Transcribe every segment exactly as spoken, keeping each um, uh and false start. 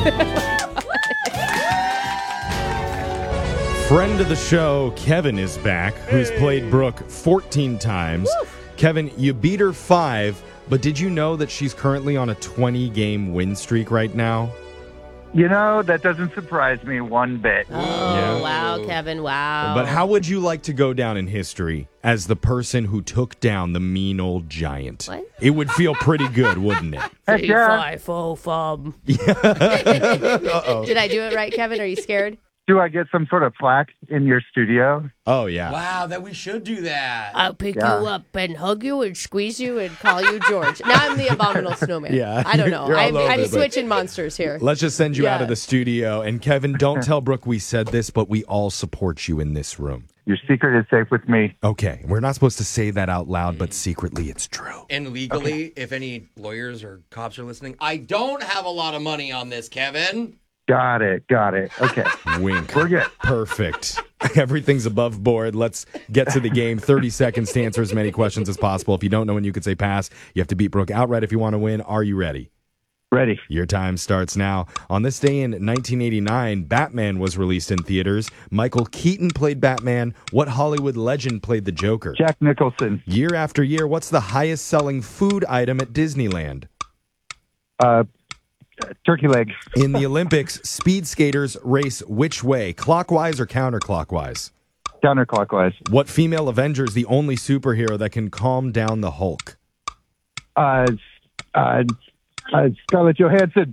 Friend of the show, Kevin, is back, who's played Brooke fourteen times. Woo. Kevin, you beat her five, but did you know that she's currently on a twenty-game win streak right now? You know, that doesn't surprise me one bit. Oh, Yeah. wow, Kevin, wow. But how would you like to go down in history as the person who took down the mean old giant? What? It would feel pretty good, wouldn't it? Heck yeah. Five, oh, fum. Uh-oh. Did I do it right, Kevin? Are you scared? Do I get some sort of plaque in your studio? Oh, yeah. Wow, that we should do that. I'll pick Yeah. you up and hug you and squeeze you and call you George. Now I'm the abominable snowman. Yeah, I don't you're- know. you're all I'm, over I'm the place. switching monsters here. Let's just send you out Yeah. of the studio. And Kevin, don't tell Brooke we said this, but we all support you in this room. Your secret is safe with me. Okay, we're not supposed to say that out loud, but secretly it's true. And legally, if any lawyers or cops are listening, I don't have a lot of money on this, Kevin. Got it. Got it. Okay. Wink. We're good. Perfect. Everything's above board. Let's get to the game. thirty seconds to answer as many questions as possible. If you don't know when you could say pass, you have to beat Brooke outright if you want to win. Are you ready? Ready. Your time starts now. On this day in nineteen eighty-nine, Batman was released in theaters. Michael Keaton played Batman. What Hollywood legend played the Joker? Jack Nicholson. Year after year, what's the highest selling food item at Disneyland? Uh, turkey leg. In the Olympics, speed skaters race which way, clockwise or counterclockwise? Counterclockwise. What female Avenger is the only superhero that can calm down the Hulk? Uh, uh, uh, Scarlett Johansson.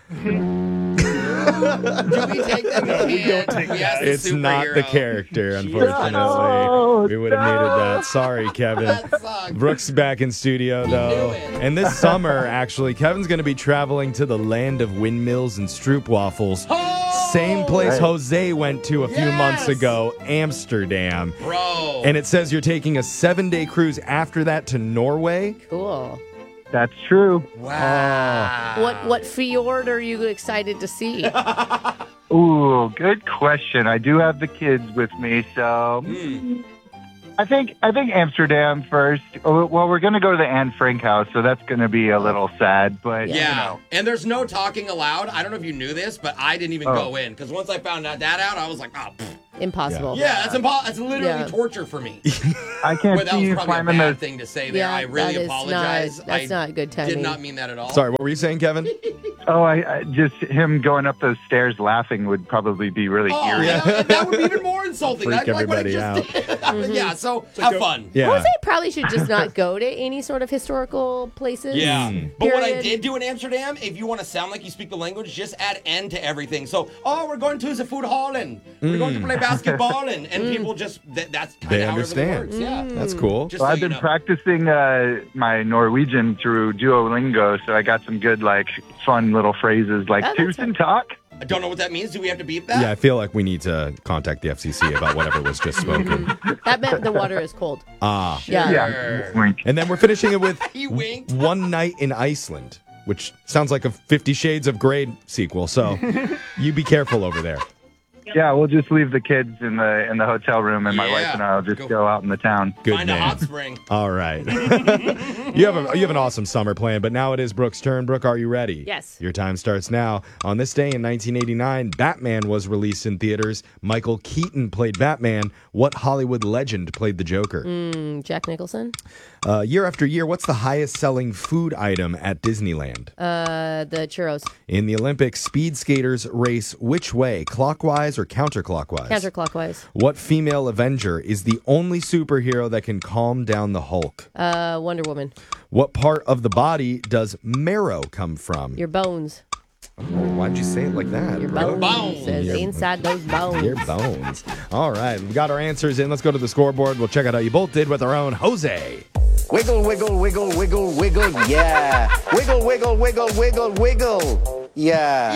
Do we take that? We can't. We asked the It's not the superhero. character, unfortunately. No, we would have needed no. that. Sorry, Kevin. That sucks. Brooke's back in studio, though. knew it. And this summer, actually, Kevin's going to be traveling to the land of windmills and stroopwafels. Oh! Same place Right. Jose went to a few Yes! months ago, Amsterdam. Bro. And it says you're taking a seven-day cruise after that to Norway. Cool. That's true. wow. What what fjord are you excited to see? Ooh, good question. I do have the kids with me, so Hmm. I think I think Amsterdam first. Oh, well, we're going to go to the Anne Frank house, so that's going to be a little sad. But Yeah. you know, And there's no talking aloud. I don't know if you knew this, but I didn't even Oh. go in because once I found out that out, I was like, oh, pfft. Impossible. yeah, that's impossible. That's literally Yeah. torture for me. I can't But that see was you probably a climbing bad those. thing to say there. Yeah, I really that is apologize. Not, that's I not good timing. did not mean that at all. Sorry, what were you saying, Kevin? Oh, I, I just him going up those stairs laughing would probably be really Oh, eerie. yeah, and that would be even more insulting. Freak That, like what I everybody just did. Yeah, so have fun. Yeah. Jose probably should just not go to any sort of historical places. Yeah. Mm. But what I Period. did do in Amsterdam, if you want to sound like you speak the language, just add N to everything. So, oh, we're going to the food hall and we're going to play basketball and, and people just, that, that's kind They of how everything understand. works. Yeah. That's cool. Just So so I've you been know. practicing uh, my Norwegian through Duolingo, so I got some good, like, fun little phrases like Oh, that's "tusen talk." I don't know what that means. Do we have to beep that? Yeah, I feel like we need to contact the F C C about whatever was just spoken. That meant the water is cold. Ah. Yeah. Yeah, wink. And then we're finishing it with He winked. One Night in Iceland, which sounds like a Fifty Shades of Grey sequel. So you be careful over there. Yeah, we'll just leave the kids in the in the hotel room, and my Yeah. wife and I'll just Go. go, out in the town. Good Find a man. hot spring. All right. you have a you have an awesome summer plan, but now it is Brooke's turn. Brooke, are you ready? Yes. Your time starts now. On this day in nineteen eighty-nine, Batman was released in theaters. Michael Keaton played Batman. What Hollywood legend played the Joker? Mm, Jack Nicholson. Uh, year after year, what's the highest selling food item at Disneyland? Uh, the churros. In the Olympics, speed skaters race which way, clockwise or counterclockwise? Counterclockwise. What female Avenger is the only superhero that can calm down the Hulk? Uh, Wonder Woman. What part of the body does marrow come from? Your bones. Oh, why'd you say it like that? Your bro? bones. Bones. Says Your- inside those bones. Your bones. All right, we got our answers in. Let's go to the scoreboard. We'll check out how you both did with our own Jose. Wiggle, wiggle, wiggle, wiggle, wiggle, yeah. Wiggle, wiggle, wiggle, wiggle, wiggle, yeah.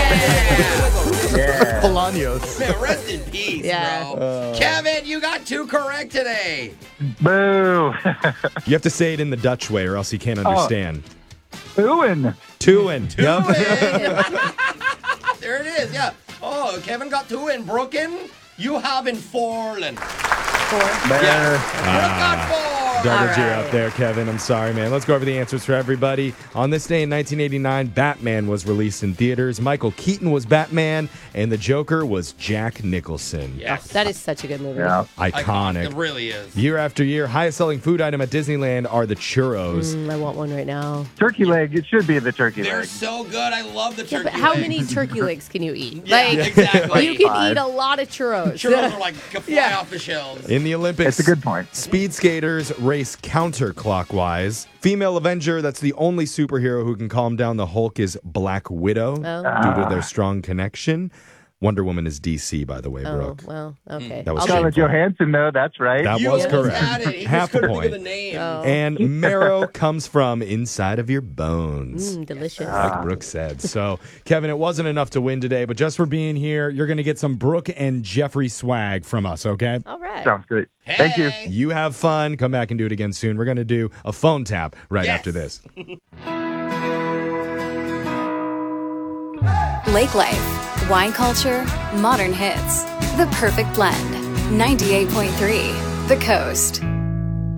Yeah! Bolaños. Man, rest in peace, Yeah. bro. Kevin, you got two correct today. Boo! You have to say it in the Dutch way or else he can't understand. Booing. Tuin. Yep. There it is, yeah. Oh, Kevin got two and Brooken, you have been fallen. Four. Bear. Brooke got four. Doubled you right. up there, Kevin. I'm sorry, man. Let's go over the answers for everybody. On this day in nineteen eighty-nine, Batman was released in theaters. Michael Keaton was Batman, and the Joker was Jack Nicholson. Yes. That is such a good movie. Yeah. Iconic. It really is. Year after year, highest selling food item at Disneyland are the churros. Mm, I want one right now. Turkey leg. It should be the turkey They're leg. so good. I love the Yeah, turkey but how legs. many turkey legs can you eat? Yeah, like, exactly. you can Five. eat a lot of churros. Churros are like fly Yeah. off the shelves. In the Olympics, It's a good point. speed skaters race counterclockwise. Female Avenger, that's the only superhero who can calm down the Hulk, is Black Widow Oh. due to their strong connection. Wonder Woman is D C, by the way, Oh, Brooke. well, okay. That was I'll Scarlett shameful. Johansson, though. That's right. That You was almost correct. had it. He Half just couldn't point. think of the name. Oh. And marrow comes from inside of your bones. Mm, delicious. Like Brooke said. So, Kevin, it wasn't enough to win today, but just for being here, you're going to get some Brooke and Jeffrey swag from us, okay? All right. Sounds great. Thank you. Hey. You have fun. Come back and do it again soon. We're going to do a phone tap right Yes. after this. Lake Life, wine culture, modern hits. The perfect blend. ninety-eight point three, The Coast.